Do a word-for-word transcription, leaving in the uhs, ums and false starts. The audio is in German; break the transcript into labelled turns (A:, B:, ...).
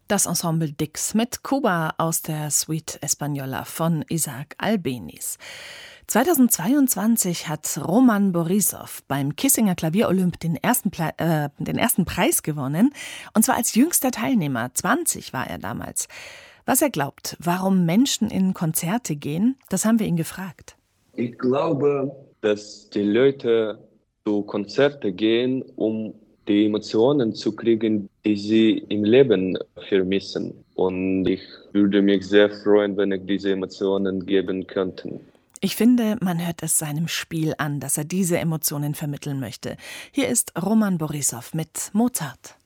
A: Das Ensemble Dix mit Cuba aus der Suite Española von Isaac Albéniz. zweitausendzweiundzwanzig hat Roman Borissow beim Kissinger Klavierolymp den ersten, Pla- äh, den ersten Preis gewonnen. Und zwar als jüngster Teilnehmer. zwanzig war er damals. Was er glaubt, warum Menschen in Konzerte gehen, das haben wir ihn gefragt.
B: Ich glaube, dass die Leute zu Konzerte gehen, um die Emotionen zu kriegen, die sie im Leben vermissen. Und ich würde mich sehr freuen, wenn ich diese Emotionen geben könnte.
A: Ich finde, man hört es seinem Spiel an, dass er diese Emotionen vermitteln möchte. Hier ist Roman Borissow mit Mozart.